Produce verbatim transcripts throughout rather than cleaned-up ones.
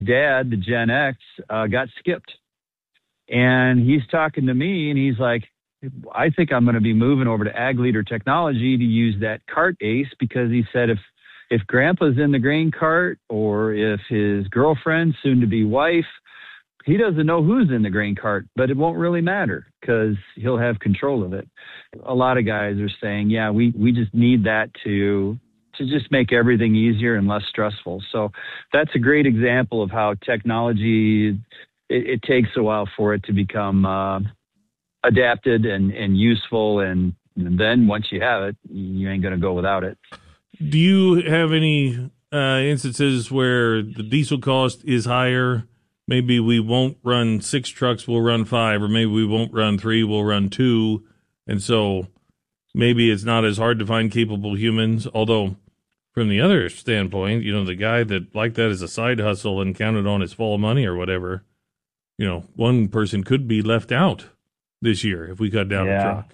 dad, the Gen X, uh, got skipped. And he's talking to me, and he's like, I think I'm going to be moving over to Ag Leader Technology to use that cart ace, because he said if if grandpa's in the grain cart, or if his girlfriend, soon to be wife, he doesn't know who's in the grain cart, but it won't really matter because he'll have control of it. A lot of guys are saying, yeah, we, we just need that to to just make everything easier and less stressful. So that's a great example of how technology, it, it takes a while for it to become uh, adapted and, and useful. And, and then once you have it, you ain't going to go without it. Do you have any uh, instances where the diesel cost is higher? Maybe we won't run six trucks, we'll run five, or maybe we won't run three, we'll run two. And so maybe it's not as hard to find capable humans. Although from the other standpoint, you know, the guy that liked that as a side hustle and counted on his fall money or whatever, you know, one person could be left out this year if we cut down yeah. a truck.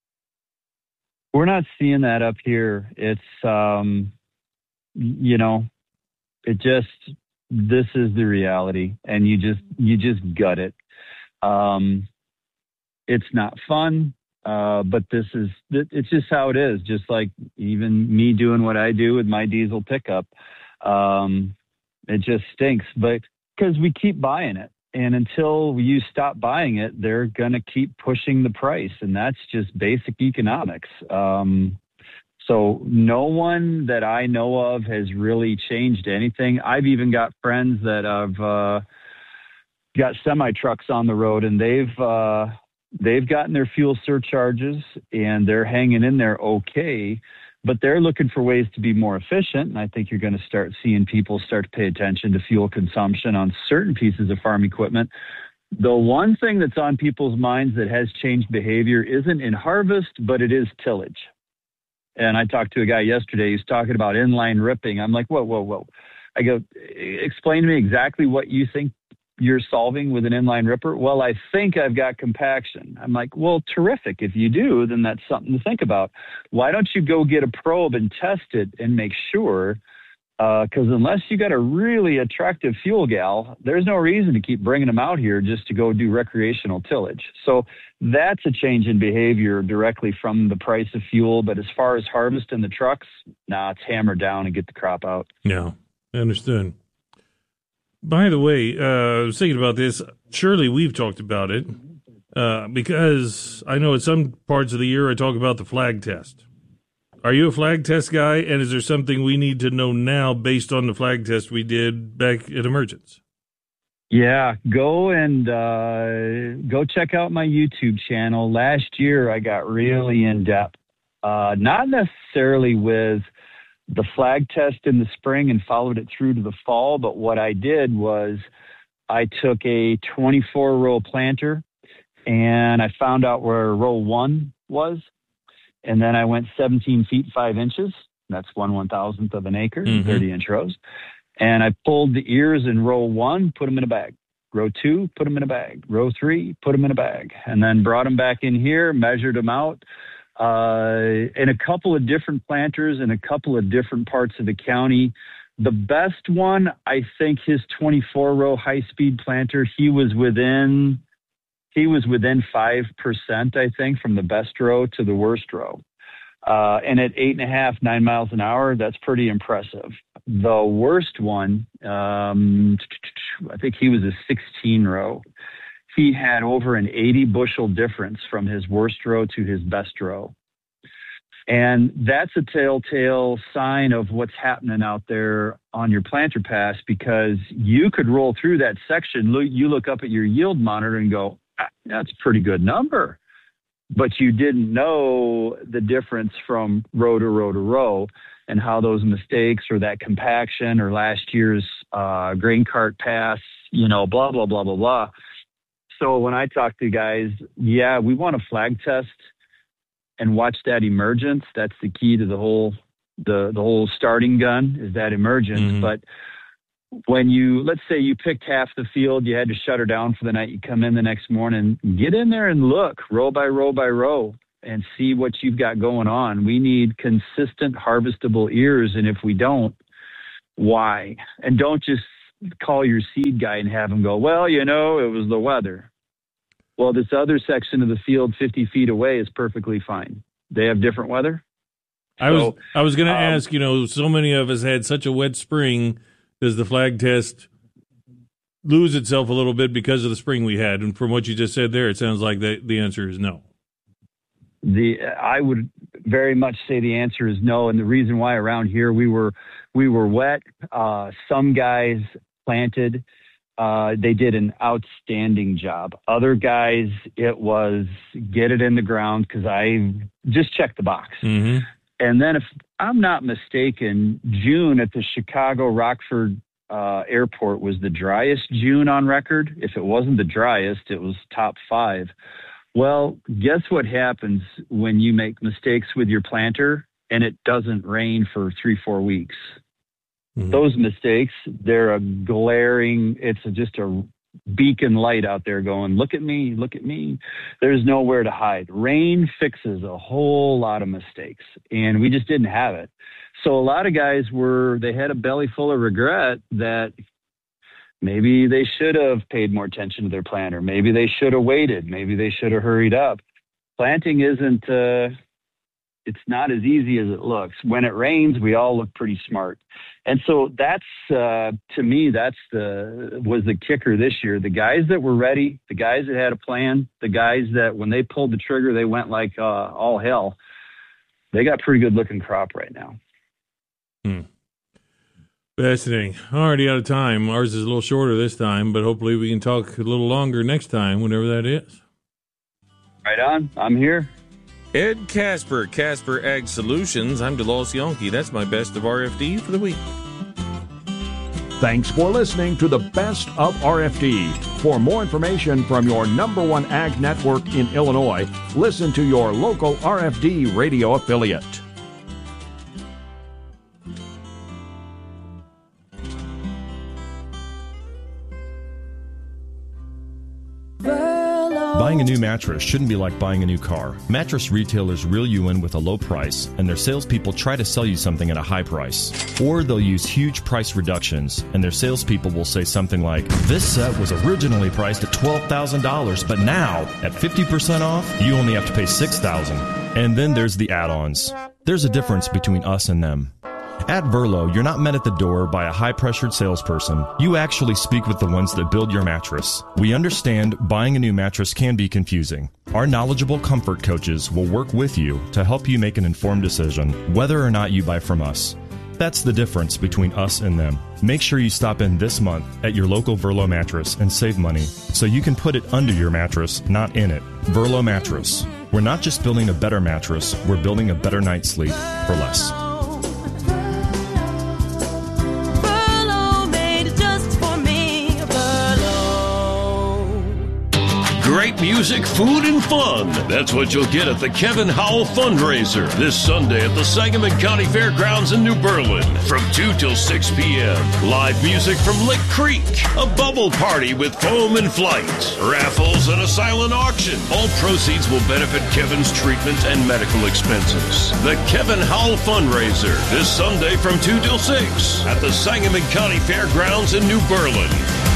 We're not seeing that up here. It's, um, you know, it just, this is the reality, and you just, you just gut it. Um, it's not fun, uh, but this is, it's just how it is. Just like even me doing what I do with my diesel pickup. Um, it just stinks, but because we keep buying it. And until you stop buying it, they're going to keep pushing the price. And that's just basic economics. Um, so no one that I know of has really changed anything. I've even got friends that have uh, got semi trucks on the road, and they've uh, they've gotten their fuel surcharges, and they're hanging in there okay. But they're looking for ways to be more efficient. And I think you're going to start seeing people start to pay attention to fuel consumption on certain pieces of farm equipment. The one thing that's on people's minds that has changed behavior isn't in harvest, but it is tillage. And I talked to a guy yesterday, he's talking about inline ripping. I'm like, whoa, whoa, whoa. I go, explain to me exactly what you think you're solving with an inline ripper. Well, I think I've got compaction. I'm like, well, terrific. If you do, then that's something to think about. Why don't you go get a probe and test it and make sure? Because uh, unless you got a really attractive fuel gal, there's no reason to keep bringing them out here just to go do recreational tillage. So that's a change in behavior directly from the price of fuel. But as far as harvesting the trucks, nah, it's hammer down and get the crop out. Yeah, I understood. By the way, uh, I was thinking about this. Surely we've talked about it uh, because I know in some parts of the year I talk about the flag test. Are you a flag test guy? And is there something we need to know now based on the flag test we did back at Emergence? Yeah, go and uh, go check out my YouTube channel. Last year I got really in depth, uh, not necessarily with the flag test in the spring and followed it through to the fall. But what I did was I took a twenty-four row planter and I found out where row one was. And then I went seventeen feet, five inches. That's one one thousandth of an acre, mm-hmm. thirty inch rows. And I pulled the ears in row one, put them in a bag. Row two, put them in a bag. Row three, put them in a bag. And then brought them back in here, measured them out. Uh, in a couple of different planters in a couple of different parts of the county. The best one, I think his twenty-four row high speed planter, he was within, he was within five percent, I think, from the best row to the worst row. Uh, and at eight and a half, nine miles an hour, that's pretty impressive. The worst one, um, I think he was a sixteen row. He had over an eighty bushel difference from his worst row to his best row. And that's a telltale sign of what's happening out there on your planter pass, because you could roll through that section. You look up at your yield monitor and go, ah, that's a pretty good number. But you didn't know the difference from row to row to row and how those mistakes or that compaction or last year's uh, grain cart pass, you know, blah, blah, blah, blah, blah. So when I talk to guys, yeah, we want a flag test and watch that emergence. That's the key to the whole the the whole starting gun is that emergence. Mm-hmm. But when you, let's say you picked half the field, you had to shut her down for the night, you come in the next morning, get in there and look row by row by row and see what you've got going on. We need consistent harvestable ears. And if we don't, why? And don't just call your seed guy and have him go, well, you know, it was the weather. Well, this other section of the field fifty feet away is perfectly fine. They have different weather. I so, was I was going to um, ask, you know, so many of us had such a wet spring. Does the flag test lose itself a little bit because of the spring we had? And from what you just said there, it sounds like the, the answer is no. The I would very much say the answer is no. And the reason why around here we were we were wet. Uh, some guys planted. Uh, they did an outstanding job. Other guys, it was get it in the ground because I just checked the box. Mm-hmm. And then if I'm not mistaken, June at the Chicago Rockford uh, airport was the driest June on record. If it wasn't the driest, it was top five. Well, guess what happens when you make mistakes with your planter and it doesn't rain for three, four weeks? Mm-hmm. Those mistakes, they're a glaring, it's a, just a beacon light out there going, look at me, look at me. There's nowhere to hide. Rain fixes a whole lot of mistakes, and we just didn't have it. So a lot of guys were, they had a belly full of regret that maybe they should have paid more attention to their planter. Maybe they should have waited. Maybe they should have hurried up. Planting isn't, uh, it's not as easy as it looks. When it rains, we all look pretty smart. And so that's, uh, to me, that's the, was the kicker this year. The guys that were ready, the guys that had a plan, the guys that when they pulled the trigger, they went like uh, all hell. They got pretty good looking crop right now. Hmm. Fascinating. Already out of time. Ours is a little shorter this time, but hopefully we can talk a little longer next time, whenever that is. Right on. I'm here. Ed Casper, Casper Ag Solutions. I'm DeLoss Yonke. That's my best of R F D for the week. Thanks for listening to the Best of R F D. For more information from your number one ag network in Illinois, listen to your local R F D radio affiliate. Buying a new mattress shouldn't be like buying a new car. Mattress retailers reel you in with a low price, and their salespeople try to sell you something at a high price. Or they'll use huge price reductions, and their salespeople will say something like, this set was originally priced at twelve thousand dollars, but now, at fifty percent off, you only have to pay six thousand dollars. And then there's the add-ons. There's a difference between us and them. At Verlo, you're not met at the door by a high-pressured salesperson. You actually speak with the ones that build your mattress. We understand buying a new mattress can be confusing. Our knowledgeable comfort coaches will work with you to help you make an informed decision, whether or not you buy from us. That's the difference between us and them. Make sure you stop in this month at your local Verlo mattress and save money, so you can put it under your mattress, not in it. Verlo Mattress. We're not just building a better mattress, we're building a better night's sleep for less. Great music, food, and fun. That's what you'll get at the Kevin Howell Fundraiser this Sunday at the Sangamon County Fairgrounds in New Berlin from two till six p.m. Live music from Lick Creek, a bubble party with foam and flight, raffles, and a silent auction. All proceeds will benefit Kevin's treatment and medical expenses. The Kevin Howell Fundraiser this Sunday from two till six at the Sangamon County Fairgrounds in New Berlin.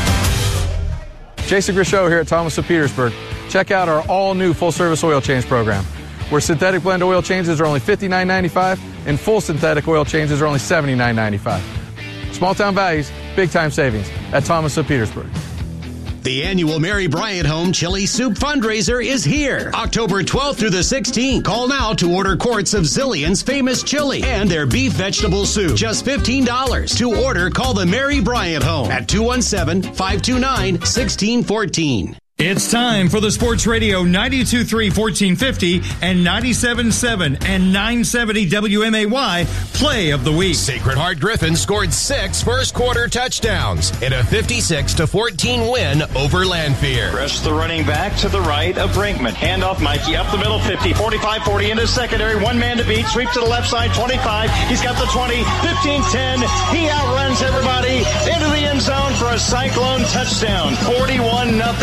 Jason Grishow here at Thomas of Petersburg. Check out our all-new full-service oil change program, where synthetic blend oil changes are only fifty-nine ninety-five and full synthetic oil changes are only seventy-nine ninety-five. Small-town values, big-time savings at Thomas of Petersburg. The annual Mary Bryant Home Chili Soup Fundraiser is here, October twelfth through the sixteenth. Call now to order quarts of Zillion's famous chili and their beef vegetable soup. Just fifteen dollars. To order, call the Mary Bryant Home at two one seven, five two nine, one six one four. It's time for the Sports Radio ninety-two point three, fourteen fifty and ninety-seven point seven and nine seventy W M A Y Play of the Week. Sacred Heart Griffin scored six first quarter touchdowns in a fifty-six to fourteen win over Lanphier. Press the running back to the right of Brinkman. Hand off Mikey up the middle, fifty, forty-five, forty into secondary. One man to beat. Sweep to the left side, twenty-five. He's got the twenty, fifteen, ten. He outruns everybody into the end zone for a Cyclone touchdown. forty-one nothing Cyclone.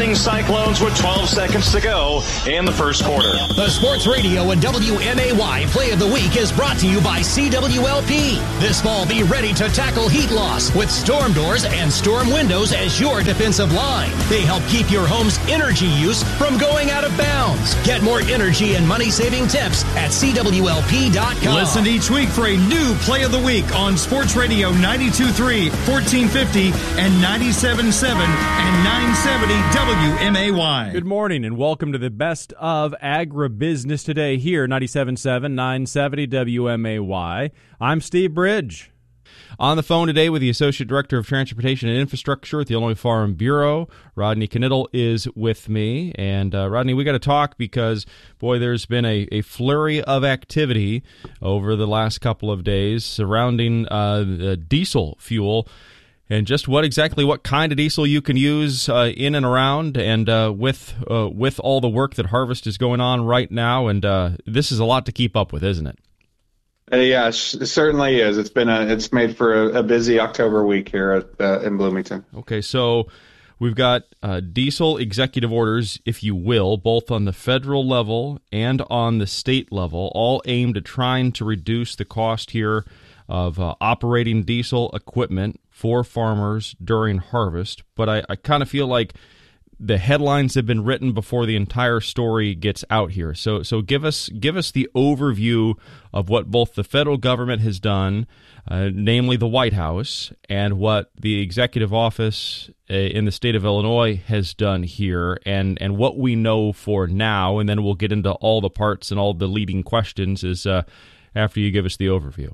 Cyclones with twelve seconds to go in the first quarter. The Sports Radio and W M A Y Play of the Week is brought to you by C W L P. This fall, be ready to tackle heat loss with storm doors and storm windows as your defensive line. They help keep your home's energy use from going out of bounds. Get more energy and money-saving tips at C W L P dot com. Listen each week for a new Play of the Week on Sports Radio ninety-two point three, fourteen fifty, and ninety-seven point seven and nine seventy W M A Y. Good morning and welcome to the Best of Agribusiness Today here, ninety-seven point seven, nine seventy W M A Y. I'm Steve Bridge. On the phone today with the Associate Director of Transportation and Infrastructure at the Illinois Farm Bureau, Rodney Knittel is with me. And uh, Rodney, we got to talk because, boy, there's been a, a flurry of activity over the last couple of days surrounding uh, the diesel fuel and just what exactly what kind of diesel you can use uh, in and around and uh, with uh, with all the work that Harvest is going on right now. And uh, this is a lot to keep up with, isn't it? Uh, yeah, it certainly is. It's been a, it's made for a, a busy October week here at, uh, in Bloomington. Okay, so we've got uh, diesel executive orders, if you will, both on the federal level and on the state level, all aimed at trying to reduce the cost here of uh, operating diesel equipment for farmers during harvest. But I, I kind of feel like the headlines have been written before the entire story gets out here. So so give us give us the overview of what both the federal government has done, uh, namely the White House, and what the executive office uh, in the state of Illinois has done here, and, and what we know for now, and then we'll get into all the parts and all the leading questions is uh, after you give us the overview.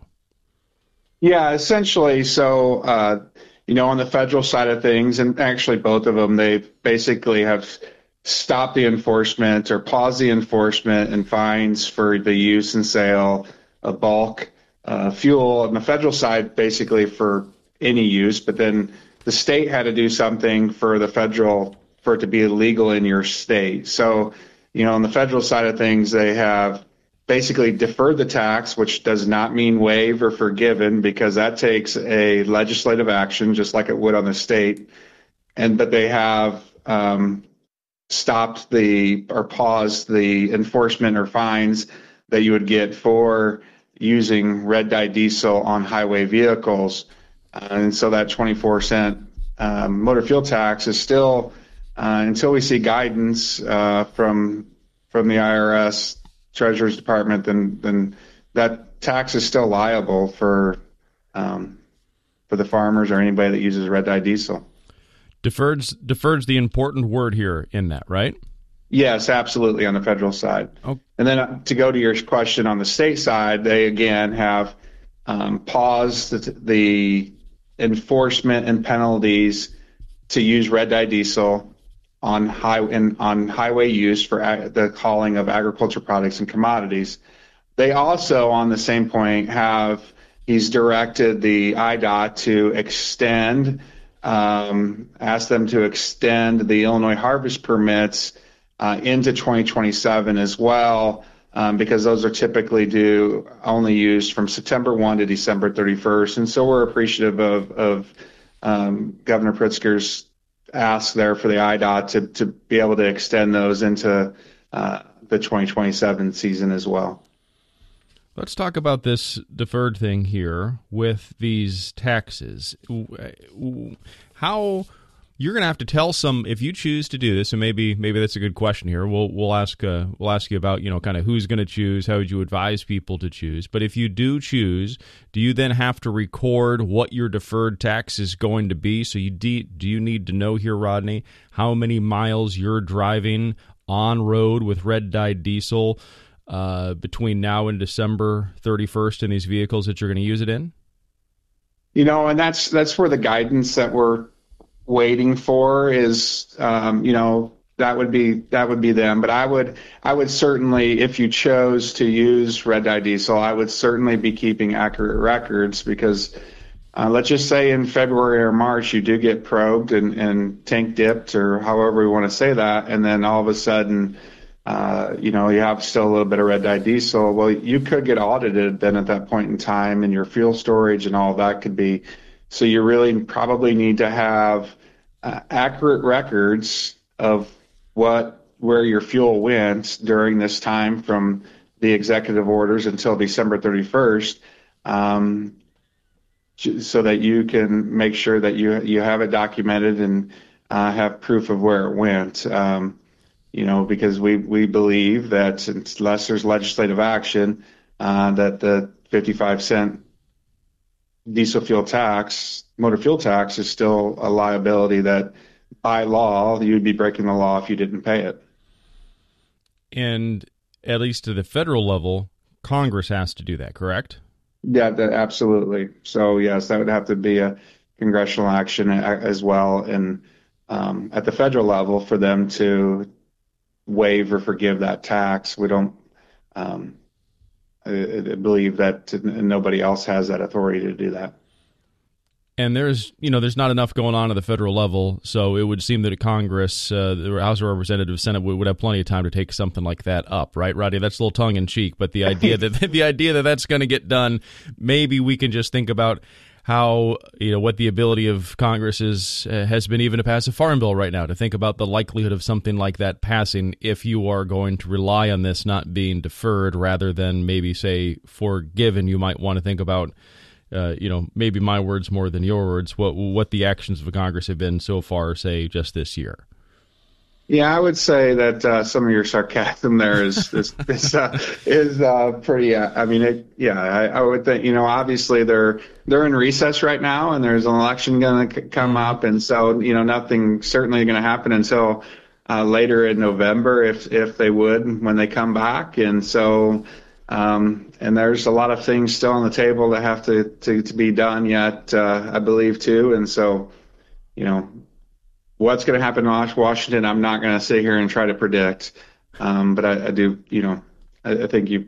Yeah, essentially, so... Uh, You know, on the federal side of things, and actually both of them, they basically have stopped the enforcement or paused the enforcement and fines for the use and sale of bulk uh, fuel on the federal side, basically for any use. But then the state had to do something for the federal, for it to be illegal in your state. So, you know, on the federal side of things, they have basically deferred the tax, which does not mean waive or forgiven, because that takes a legislative action just like it would on the state. And but they have um, stopped the or paused the enforcement or fines that you would get for using red dye diesel on highway vehicles. Uh, and so that twenty-four cent um, motor fuel tax is still, uh, until we see guidance uh, from from the I R S, Treasury's Department, then then that tax is still liable for um, for the farmers or anybody that uses red dye diesel. Deferred's deferred's the important word here in that, right? Yes, absolutely, on the federal side. Oh. And then uh, to go to your question on the state side, they again have um, paused the, the enforcement and penalties to use red dye diesel on high in, on highway use for ag- the hauling of agriculture products and commodities. They also, on the same point, have he's directed the I D O T to extend, um, ask them to extend the Illinois harvest permits uh, into twenty twenty-seven as well, um, because those are typically due only used from September first to December thirty-first. And so we're appreciative of, of um, Governor Pritzker's ask there for the I D O T to, to be able to extend those into uh, the twenty twenty-seven season as well. Let's talk about this deferred thing here with these taxes. How you're going to have to tell some, if you choose to do this, and maybe maybe that's a good question here. We'll we'll ask uh, we'll ask you about, you know, kind of who's going to choose. How would you advise people to choose? But if you do choose, do you then have to record what your deferred tax is going to be? So you de- do you need to know here, Rodney, how many miles you're driving on road with red dye diesel uh, between now and December thirty-first in these vehicles that you're going to use it in? You know, and that's that's where the guidance that we're waiting for is, um, you know, that would be that would be them. But I would I would certainly, if you chose to use red dye diesel, I would certainly be keeping accurate records, because uh, let's just say in February or March you do get probed and, and tank dipped, or however we want to say that, and then all of a sudden, uh, you know, you have still a little bit of red dye diesel. Well, you could get audited then at that point in time, and your fuel storage and all that could be. So you really probably need to have uh, accurate records of what where your fuel went during this time from the executive orders until December thirty-first, um, so that you can make sure that you you have it documented and uh, have proof of where it went. Um, you know, because we, we believe that unless there's legislative action, uh, that the fifty-five cent diesel fuel tax, motor fuel tax, is still a liability that by law you'd be breaking the law if you didn't pay it. And at least to the federal level, Congress has to do that, correct? Yeah, that, absolutely. So yes, that would have to be a congressional action as well, and um, at the federal level for them to waive or forgive that tax. We don't um, I, I believe that nobody else has that authority to do that. And there's, you know, there's not enough going on at the federal level, so it would seem that Congress, uh, the House of Representatives, Senate would, would have plenty of time to take something like that up, right, Rodney? That's a little tongue in cheek, but the idea that the idea that that's going to get done, maybe we can just think about how, you know, what the ability of Congress is uh, has been even to pass a farm bill right now, to think about the likelihood of something like that passing if you are going to rely on this not being deferred rather than maybe say forgiven. You might want to think about, uh, you know, maybe my words more than your words, what what the actions of Congress have been so far, say, just this year. Yeah, I would say that uh, some of your sarcasm there is is is, uh, is uh, pretty. Uh, I mean, it, yeah, I, I would think. You know, obviously they're they're in recess right now, and there's an election going to c- come up, and so you know, nothing certainly going to happen until uh, later in November, if if they would, when they come back, and so um, and there's a lot of things still on the table that have to to, to be done yet, uh, I believe too, and so you know. What's going to happen in Washington, I'm not going to sit here and try to predict. Um, but I, I do, you know, I, I think you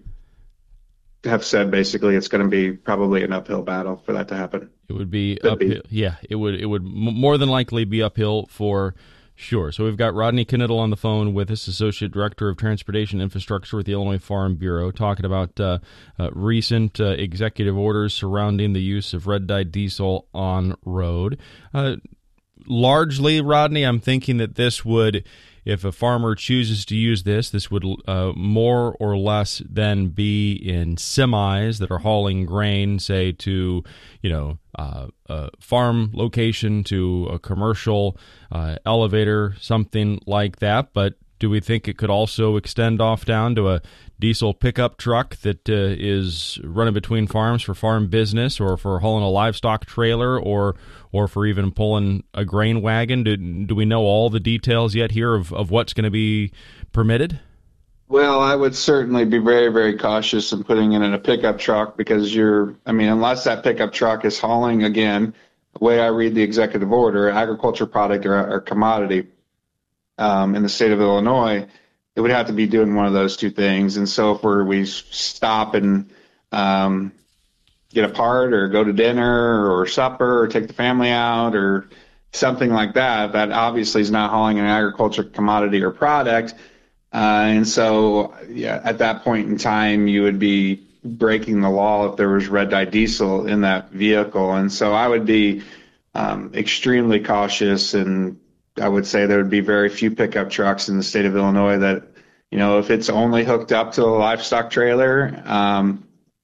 have said basically it's going to be probably an uphill battle for that to happen. It would be Could uphill. be. Yeah, it would. It would m- more than likely be uphill for sure. So we've got Rodney Knittel on the phone with us, Associate Director of Transportation Infrastructure with the Illinois Farm Bureau, talking about uh, uh, recent uh, executive orders surrounding the use of red-dyed diesel on road. Uh, Largely, Rodney, I'm thinking that this would, if a farmer chooses to use this, this would uh, more or less then be in semis that are hauling grain, say, to, you know, uh, a farm location, to a commercial uh, elevator, something like that. But do we think it could also extend off down to a diesel pickup truck that uh, is running between farms for farm business, or for hauling a livestock trailer, or or for even pulling a grain wagon? Do, do we know all the details yet here of, of what's going to be permitted? Well, I would certainly be very, very cautious in putting it in a pickup truck, because you're, I mean, unless that pickup truck is hauling, again, the way I read the executive order, agriculture product or, or commodity um, in the state of Illinois, it would have to be doing one of those two things. And so if we're, we stop and um, get a part, or go to dinner or supper, or take the family out, or something like that, that obviously is not hauling an agriculture commodity or product. Uh, and so yeah, at that point in time, you would be breaking the law if there was red dye diesel in that vehicle. And so I would be um, extremely cautious, and I would say there would be very few pickup trucks in the state of Illinois that, you know, if it's only hooked up to a livestock trailer, um,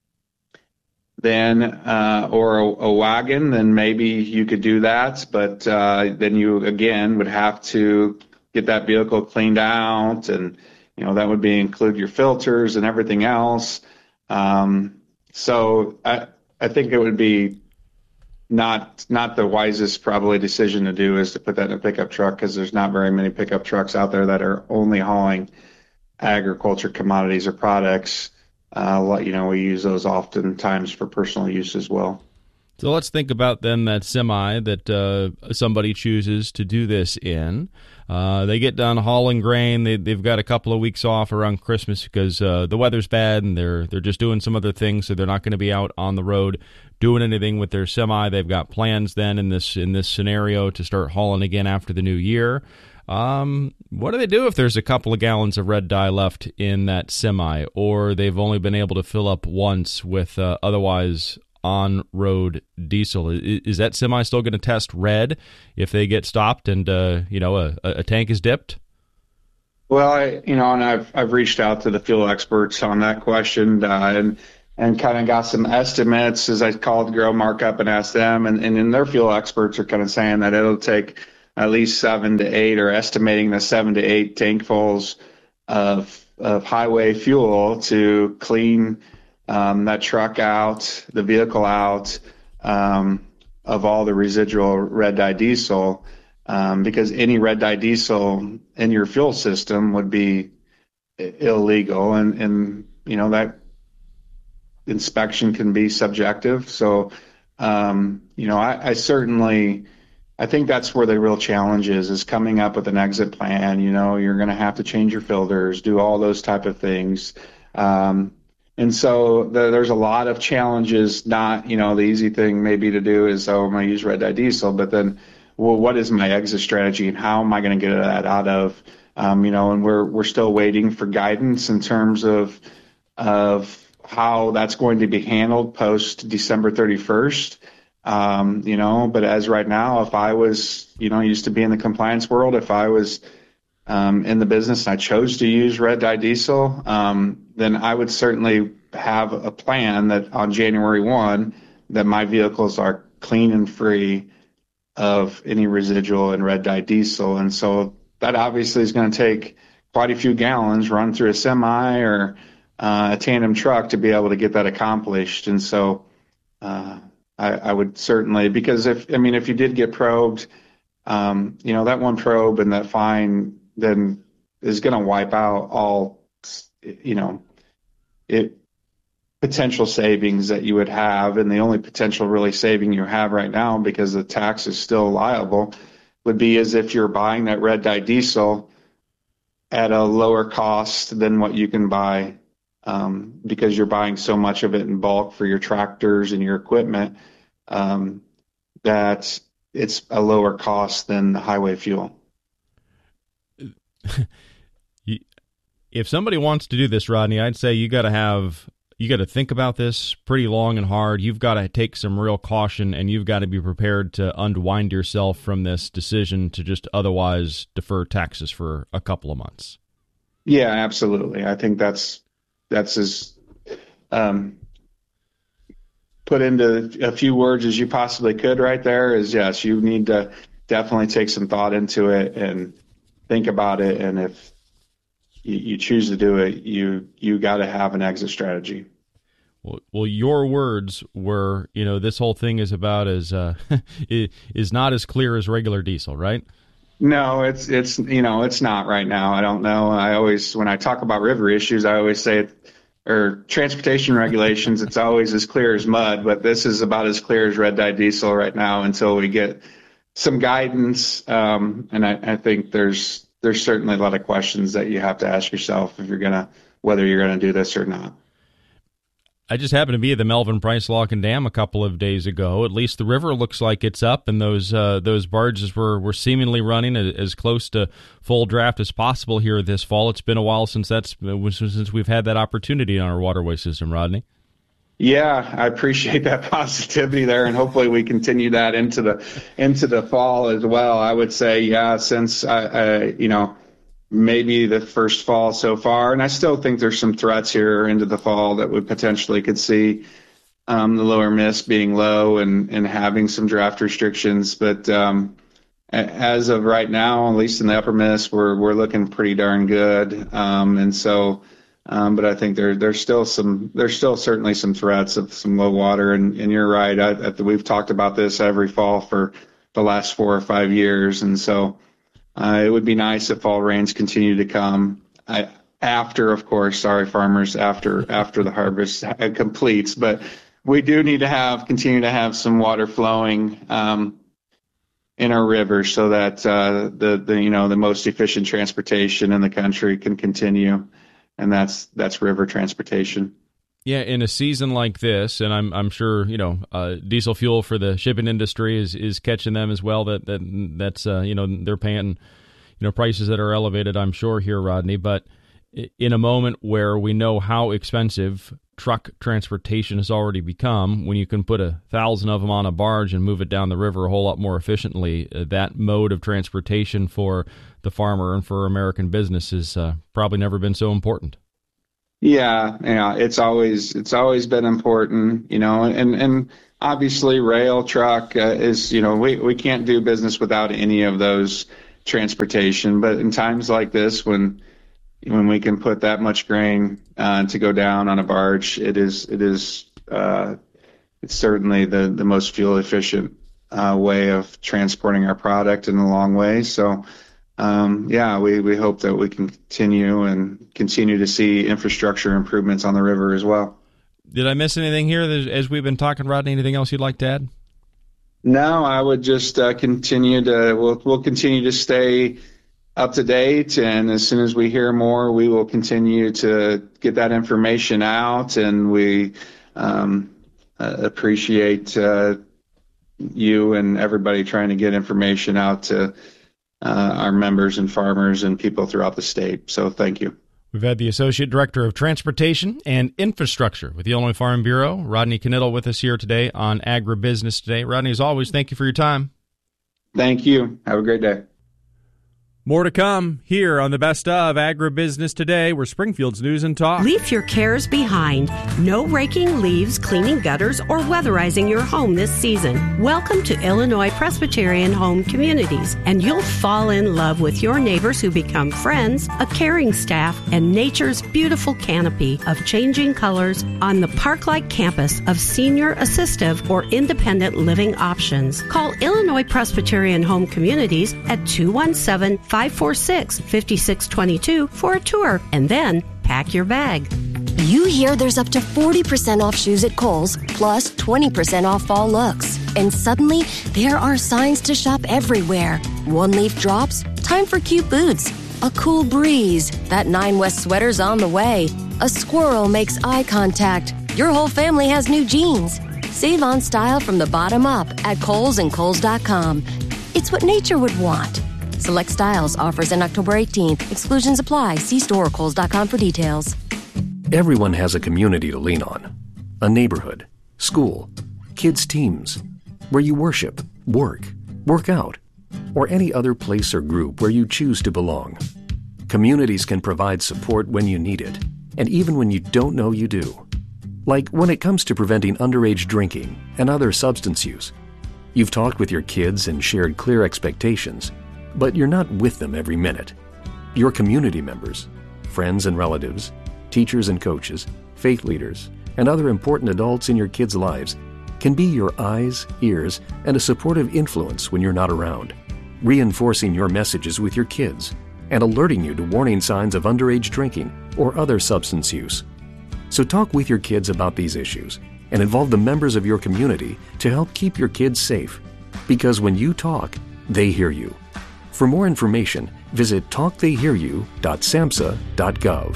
then uh, or a, a wagon, then maybe you could do that. But uh, then you, again, would have to get that vehicle cleaned out, and, you know, that would be include your filters and everything else. Um, so I, I think it would be not not the wisest probably decision to do is to put that in a pickup truck, because there's not very many pickup trucks out there that are only hauling agriculture commodities or products. Uh, you know, we use those oftentimes for personal use as well. So let's think about then that semi that uh, somebody chooses to do this in. Uh, they get done hauling grain. They, they've got a couple of weeks off around Christmas because uh, the weather's bad, and they're they're just doing some other things, so they're not going to be out on the road doing anything with their semi. They've got plans then in this in this scenario to start hauling again after the new year. Um, what do they do if there's a couple of gallons of red dye left in that semi, or they've only been able to fill up once with uh, otherwise on-road diesel? Is, is that semi still going to test red if they get stopped and uh, you know a, a tank is dipped? Well, I, you know, and I've I've reached out to the fuel experts on that question, uh, and and kind of got some estimates as I called the Grow Markup and asked them, and and then their fuel experts are kind of saying that it'll take at least seven to eight, or estimating the seven to eight tankfuls of of highway fuel to clean um, that truck out, the vehicle out um, of all the residual red dye diesel. Um, because any red dye diesel in your fuel system would be illegal, and, and you know that inspection can be subjective. So, um, you know, I, I certainly, I think that's where the real challenge is, is coming up with an exit plan. You know, you're going to have to change your filters, do all those type of things. Um, and so the, there's a lot of challenges. Not, you know, the easy thing maybe to do is, oh, I'm going to use red dye diesel, but then, well, what is my exit strategy, and how am I going to get that out of, um, you know, and we're we're still waiting for guidance in terms of of how that's going to be handled post December thirty-first. Um, you know, but as right now, if I was, you know, used to be in the compliance world, if I was um, in the business and I chose to use red dye diesel, um, then I would certainly have a plan that on January first that my vehicles are clean and free of any residual in red dye diesel. And so that obviously is going to take quite a few gallons run through a semi or uh, a tandem truck to be able to get that accomplished. And so uh, I, I would certainly, because if, I mean, if you did get probed, um, you know, that one probe and that fine then is going to wipe out all, you know, it, potential savings that you would have, and the only potential really saving you have right now, because the tax is still liable, would be as if you're buying that red dye diesel at a lower cost than what you can buy, um, because you're buying so much of it in bulk for your tractors and your equipment, um, that it's a lower cost than the highway fuel. If somebody wants to do this, Rodney, I'd say you got to have You got to think about this pretty long and hard. You've got to take some real caution, and you've got to be prepared to unwind yourself from this decision to just otherwise defer taxes for a couple of months. Yeah, absolutely. I think that's that's as um, put into a few words as you possibly could right there. Is yes, you need to definitely take some thought into it and think about it. And if you, you choose to do it, you you got to have an exit strategy. Well, well, your words were, you know, this whole thing is about as uh, is not as clear as regular diesel, right? No, it's it's you know it's not right now. I don't know. I always, when I talk about river issues, I always say it, or transportation regulations, it's always as clear as mud. But this is about as clear as red dye diesel right now until we get some guidance. Um, and I, I think there's there's certainly a lot of questions that you have to ask yourself if you're gonna whether you're gonna do this or not. I just happened to be at the Melvin Price Lock and Dam a couple of days ago. At least the river looks like it's up, and those uh, those barges were, were seemingly running as close to full draft as possible here this fall. It's been a while since that's since we've had that opportunity on our waterway system, Rodney. Yeah, I appreciate that positivity there, and hopefully we continue that into the into the fall as well. I would say, yeah, since I, I you know. maybe the first fall so far. And I still think there's some threats here into the fall that we potentially could see um, the lower miss being low and, and having some draft restrictions. But um, as of right now, at least in the upper miss, we're we're looking pretty darn good. Um, and so, um, but I think there there's still some there's still certainly some threats of some low water. And, and you're right. I, I, we've talked about this every fall for the last four or five years. And so, Uh, it would be nice if fall rains continue to come I, after, of course, sorry, farmers, after after the harvest completes. But we do need to have continue to have some water flowing um, in our rivers so that uh, the, the you know the most efficient transportation in the country can continue, and that's that's river transportation. Yeah, in a season like this, and I'm I'm sure you know uh, diesel fuel for the shipping industry is, is catching them as well. That that that's uh, you know they're paying you know prices that are elevated. I'm sure here, Rodney. But in a moment where we know how expensive truck transportation has already become, when you can put a thousand of them on a barge and move it down the river a whole lot more efficiently, uh, that mode of transportation for the farmer and for American business has uh, probably never been so important. Yeah, yeah, it's always it's always been important, you know, and and obviously rail, truck uh, is, you know, we we can't do business without any of those transportation. But in times like this, when when we can put that much grain uh, to go down on a barge, it is it is uh, it's certainly the the most fuel efficient uh, way of transporting our product in a long way. So. Um, yeah, we, we hope that we can continue and continue to see infrastructure improvements on the river as well. Did I miss anything here as we've been talking, Rodney? Anything else you'd like to add? No, I would just uh, continue to, we'll, we'll continue to stay up to date. And as soon as we hear more, we will continue to get that information out. And we um, uh, appreciate uh, you and everybody trying to get information out to Uh, our members and farmers and people throughout the state. So thank you. We've had the Associate Director of Transportation and Infrastructure with the Illinois Farm Bureau, Rodney Knittel, with us here today on Agribusiness Today. Rodney, as always, thank you for your time. Thank you. Have a great day. More to come here on the Best of Agribusiness Today, where Springfield's news and talk. Leave your cares behind. No raking leaves, cleaning gutters, or weatherizing your home this season. Welcome to Illinois Presbyterian Home Communities, and you'll fall in love with your neighbors who become friends, a caring staff, and nature's beautiful canopy of changing colors on the park-like campus of senior assistive or independent living options. Call Illinois Presbyterian Home Communities at two one seven, five four six, five six two two for a tour, and then pack your bag. You hear there's up to forty percent off shoes at Kohl's, plus twenty percent off fall looks. And suddenly, there are signs to shop everywhere. One leaf drops, time for cute boots. A cool breeze, that Nine West sweater's on the way. A squirrel makes eye contact. Your whole family has new jeans. Save on style from the bottom up at Kohl's and Kohl's dot com. It's what nature would want. Select styles, offers in October eighteenth. Exclusions apply. See store or Kohl's dot com for details. Everyone has a community to lean on. A neighborhood, school, kids' teams, where you worship, work, work out, or any other place or group where you choose to belong. Communities can provide support when you need it, and even when you don't know you do. Like when it comes to preventing underage drinking and other substance use. You've talked with your kids and shared clear expectations, but you're not with them every minute. Your community members, friends and relatives, teachers and coaches, faith leaders, and other important adults in your kids' lives can be your eyes, ears, and a supportive influence when you're not around, reinforcing your messages with your kids and alerting you to warning signs of underage drinking or other substance use. So talk with your kids about these issues and involve the members of your community to help keep your kids safe. Because when you talk, they hear you. For more information, visit talk they hear you dot samhsa dot gov.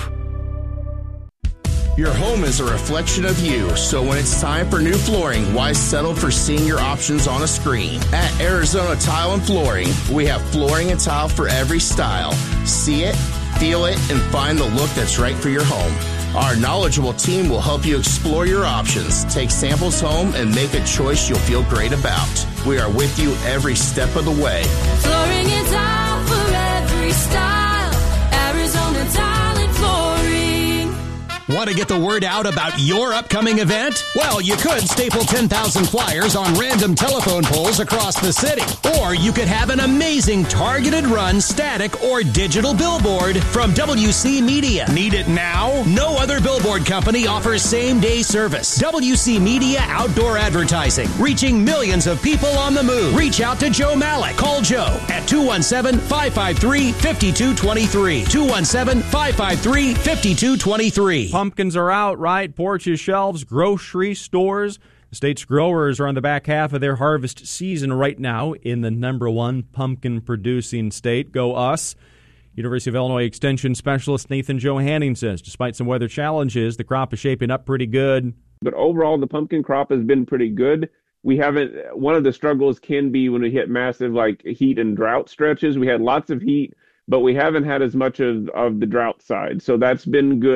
Your home is a reflection of you, so when it's time for new flooring, why settle for seeing your options on a screen? At Arizona Tile and Flooring, we have flooring and tile for every style. See it, feel it, and find the look that's right for your home. Our knowledgeable team will help you explore your options, take samples home, and make a choice you'll feel great about. We are with you every step of the way. Flooring and tile for every style. Arizona Tile and Flooring. Want to get the word out about your upcoming event? Well, you could staple ten thousand flyers on random telephone poles across the city. Or you could have an amazing targeted run, static, or digital billboard from W C Media. Need it now? No other billboard company offers same-day service. W C Media Outdoor Advertising, reaching millions of people on the move. Reach out to Joe Malik. Call Joe at two one seven, five five three, five two two three. two one seven, five five three, five two two three. Pumpkins are out, right? Porches, shelves, grocery stores. The state's growers are on the back half of their harvest season right now in the number one pumpkin-producing state. Go us. University of Illinois Extension Specialist Nathan Johanning says, despite some weather challenges, the crop is shaping up pretty good. But overall, the pumpkin crop has been pretty good. We haven't, one of the struggles can be when we hit massive like heat and drought stretches. We had lots of heat, but we haven't had as much of, of the drought side. So that's been good.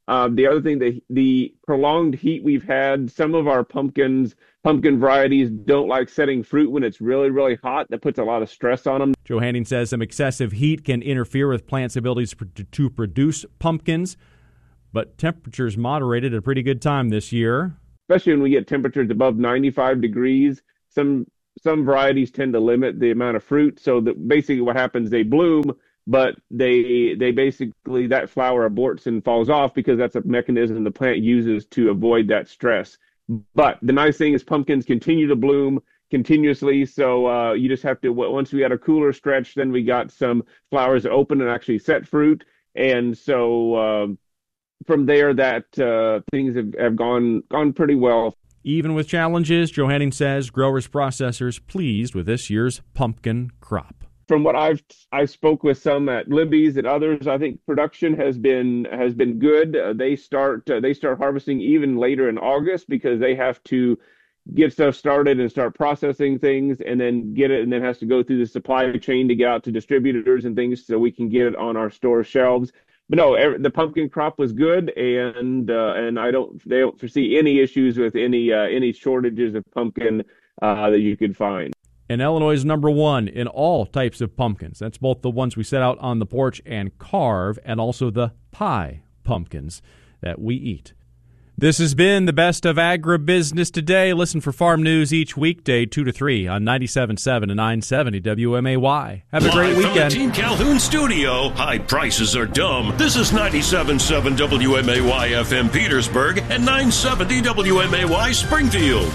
Um, the other thing, the the prolonged heat we've had, some of our pumpkins, pumpkin varieties don't like setting fruit when it's really, really hot. That puts a lot of stress on them. Joe Hanning says some excessive heat can interfere with plants' abilities to produce pumpkins, but temperatures moderated at a pretty good time this year. Especially when we get temperatures above ninety-five degrees. Some some varieties tend to limit the amount of fruit. So that basically what happens, they bloom, but they they basically, that flower aborts and falls off because that's a mechanism the plant uses to avoid that stress. But the nice thing is pumpkins continue to bloom continuously. So uh, you just have to, once we had a cooler stretch, then we got some flowers that open and actually set fruit. And so um, from there, that uh, things have, have gone gone pretty well. Even with challenges, Joe Hanning says growers, processors pleased with this year's pumpkin crop. From what I've I spoke with some at Libby's and others, I think production has been has been good. Uh, they start uh, they start harvesting even later in August because they have to get stuff started and start processing things, and then get it, and then has to go through the supply chain to get out to distributors and things so we can get it on our store shelves. But no, every, the pumpkin crop was good, and uh, and I don't they don't foresee any issues with any uh, any shortages of pumpkin uh, that you could find. And Illinois is number one in all types of pumpkins. That's both the ones we set out on the porch and carve, and also the pie pumpkins that we eat. This has been the Best of Agribusiness Today. Listen for farm news each weekday, two to three on ninety-seven point seven and nine seventy W M A Y. Have a great Live weekend. From the Team Calhoun studio, high prices are dumb. This is ninety-seven point seven W M A Y F M Petersburg and nine seventy W M A Y Springfield.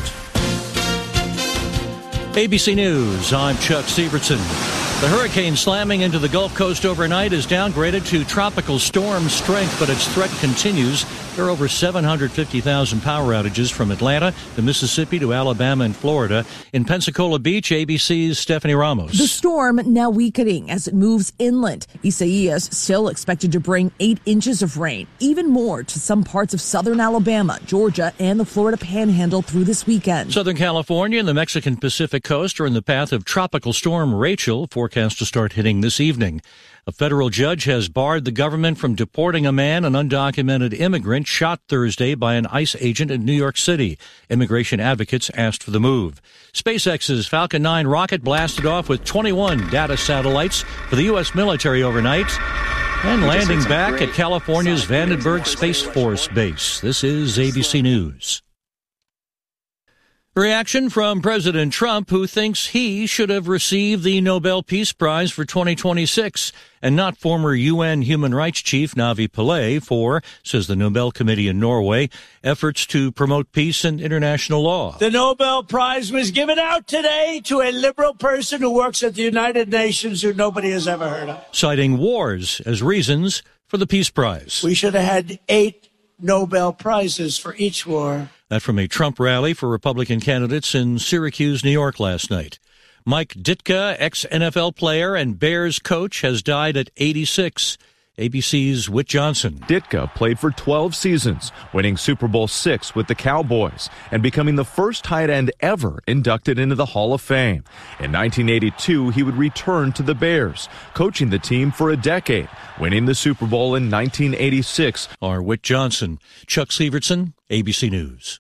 A B C News, I'm Chuck Sievertson. The hurricane slamming into the Gulf Coast overnight is downgraded to tropical storm strength, but its threat continues. There are over seven hundred fifty thousand power outages from Atlanta to Mississippi to Alabama and Florida. In Pensacola Beach, A B C's Stephanie Ramos. The storm now weakening as it moves inland. Isaias still expected to bring eight inches of rain, even more to some parts of southern Alabama, Georgia, and the Florida Panhandle through this weekend. Southern California and the Mexican Pacific coast are in the path of Tropical Storm Rachel, forecast to start hitting this evening. A federal judge has barred the government from deporting a man, an undocumented immigrant, shot Thursday by an ICE agent in New York City. Immigration advocates asked for the move. SpaceX's Falcon nine rocket blasted off with twenty-one data satellites for the U S military overnight and landing back at California's Vandenberg Space Force Base. This is A B C News. Reaction from President Trump, who thinks he should have received the Nobel Peace Prize for twenty twenty-six and not former U N Human Rights Chief Navi Pillay for, says the Nobel Committee in Norway, efforts to promote peace and international law. The Nobel Prize was given out today to a liberal person who works at the United Nations who nobody has ever heard of. Citing wars as reasons for the Peace Prize. We should have had eight Nobel Prizes for each war. That from a Trump rally for Republican candidates in Syracuse, New York last night. Mike Ditka, ex-N F L player and Bears coach, has died at eighty-six. A B C's Whit Johnson. Ditka played for twelve seasons, winning Super Bowl six with the Cowboys and becoming the first tight end ever inducted into the Hall of Fame. In nineteen eighty-two, he would return to the Bears, coaching the team for a decade, winning the Super Bowl in nineteen eighty-six. Our Whit Johnson. Chuck Sievertson, A B C News.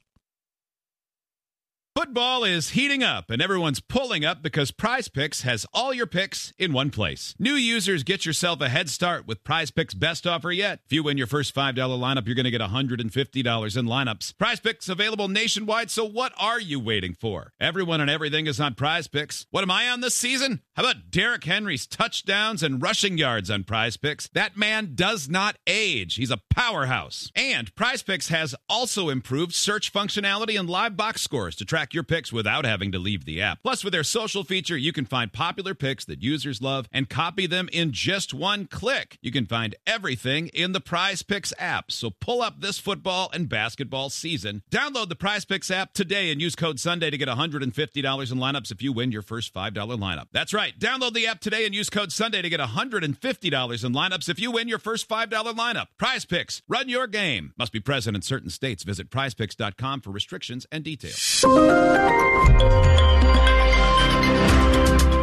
Football is heating up, and everyone's pulling up because Prize Picks has all your picks in one place. New users, get yourself a head start with Prize Picks' best offer yet. If you win your first five dollar lineup, you're going to get one hundred fifty dollars in lineups. Prize Picks available nationwide, so what are you waiting for? Everyone and everything is on Prize Picks. What am I on this season? How about Derrick Henry's touchdowns and rushing yards on Prize Picks? That man does not age. He's a powerhouse. And Prize Picks has also improved search functionality and live box scores to track your picks without having to leave the app. Plus, with their social feature, you can find popular picks that users love and copy them in just one click. You can find everything in the Prize Picks app. So pull up this football and basketball season. Download the Prize Picks app today and use code Sunday to get one hundred fifty dollars in lineups if you win your first five dollar lineup. That's right. Download the app today and use code Sunday to get one hundred fifty dollars in lineups if you win your first five dollar lineup. Prize Picks. Run your game. Must be present in certain states. Visit prize picks dot com for restrictions and details.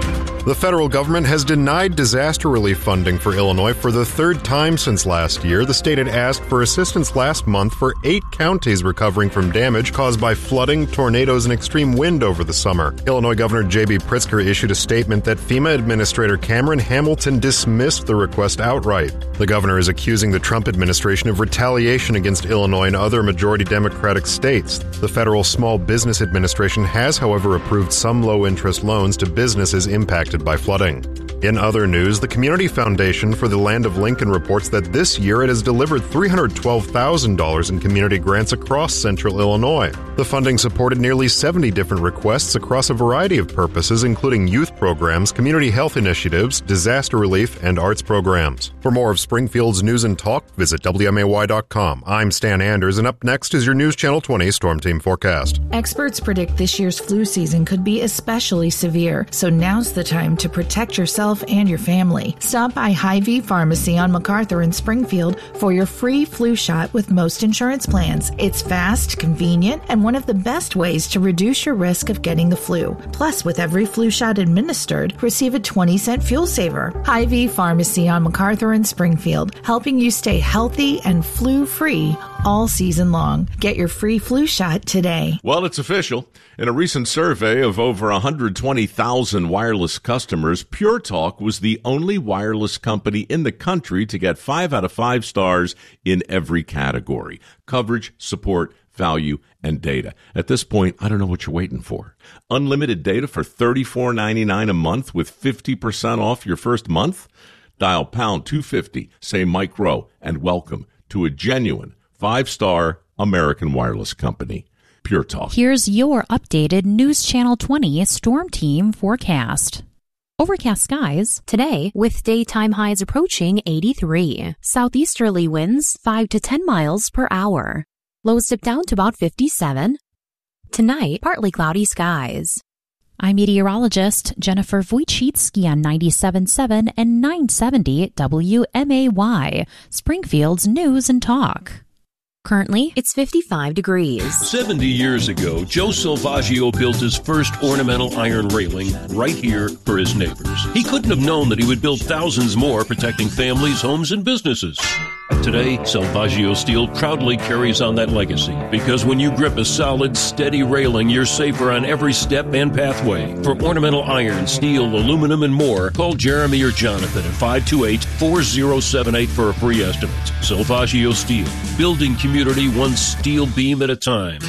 The federal government has denied disaster relief funding for Illinois for the third time since last year. The state had asked for assistance last month for eight counties recovering from damage caused by flooding, tornadoes, and extreme wind over the summer. Illinois Governor J B Pritzker issued a statement that FEMA Administrator Cameron Hamilton dismissed the request outright. The governor is accusing the Trump administration of retaliation against Illinois and other majority Democratic states. The Federal Small Business Administration has, however, approved some low-interest loans to businesses impacted by flooding. In other news, the Community Foundation for the Land of Lincoln reports that this year it has delivered three hundred twelve thousand dollars in community grants across central Illinois. The funding supported nearly seventy different requests across a variety of purposes, including youth programs, community health initiatives, disaster relief, and arts programs. For more of Springfield's news and talk, visit W M A Y dot com. I'm Stan Anders, and up next is your News Channel twenty Storm Team forecast. Experts predict this year's flu season could be especially severe, so now's the time to protect yourself and your family. Stop by Hy-Vee Pharmacy on MacArthur in Springfield for your free flu shot with most insurance plans. It's fast, convenient, and one of the best ways to reduce your risk of getting the flu. Plus, with every flu shot administered, receive a twenty cent fuel saver. Hy-Vee Pharmacy on MacArthur in Springfield, helping you stay healthy and flu-free all season long. Get your free flu shot today. Well, it's official. In a recent survey of over one hundred twenty thousand wireless customers, Pure Talk was the only wireless company in the country to get five out of five stars in every category: coverage, support, value, and data. At this point, I don't know what you're waiting for. Unlimited data for thirty-four ninety-nine a month with fifty percent off your first month? Dial pound two fifty, say Mike Rowe, and welcome to a genuine five-star American wireless company. Pure Talk. Here's your updated News Channel twenty Storm Team forecast. Overcast skies today with daytime highs approaching eighty-three. Southeasterly winds five to ten miles per hour. Lows dip down to about fifty-seven. Tonight, partly cloudy skies. I'm meteorologist Jennifer Wojcicki on ninety-seven point seven and nine seventy W M A Y, Springfield's News and Talk. Currently, it's fifty-five degrees. seventy years ago, Joe Salvaggio built his first ornamental iron railing right here for his neighbors. He couldn't have known that he would build thousands more, protecting families, homes, and businesses. Today, Salvaggio Steel proudly carries on that legacy, because when you grip a solid, steady railing, you're safer on every step and pathway. For ornamental iron, steel, aluminum, and more, call Jeremy or Jonathan at five two eight, four zero seven eight for a free estimate. Salvaggio Steel, building community one steel beam at a time.